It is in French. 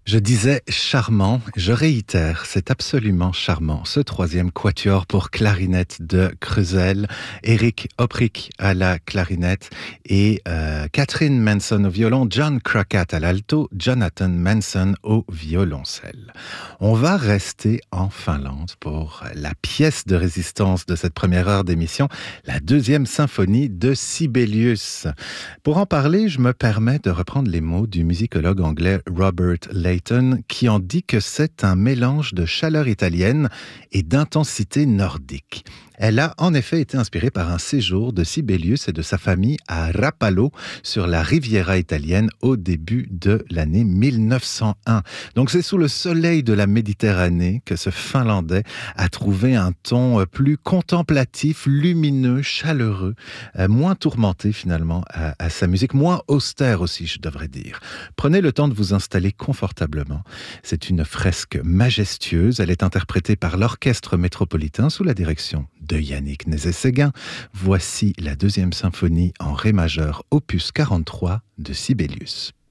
Je disais charmant, je réitère, c'est absolument charmant. Ce troisième quatuor pour clarinette de Creusel, Eric Oprik à la clarinette et Catherine Manson au violon, John Crockett à l'alto, Jonathan Manson au violoncelle. On va rester en Finlande pour la pièce de résistance de cette première heure d'émission, la deuxième symphonie de Sibelius. Pour en parler, je me permets de reprendre les mots du musicologue anglais Robert Layton, qui en dit que c'est un mélange de chaleur italienne et d'intensité nordique. Elle a en effet été inspirée par un séjour de Sibelius et de sa famille à Rapallo, sur la Riviera italienne, au début de l'année 1901. Donc c'est sous le soleil de la Méditerranée que ce Finlandais a trouvé un ton plus contemplatif, lumineux, chaleureux, moins tourmenté finalement à sa musique, moins austère aussi, je devrais dire. Prenez le temps de vous installer confortablement. C'est une fresque majestueuse. Elle est interprétée par l'Orchestre métropolitain sous la direction de Yannick Nézet-Séguin. Voici la deuxième symphonie en ré majeur, opus 43 de Sibelius.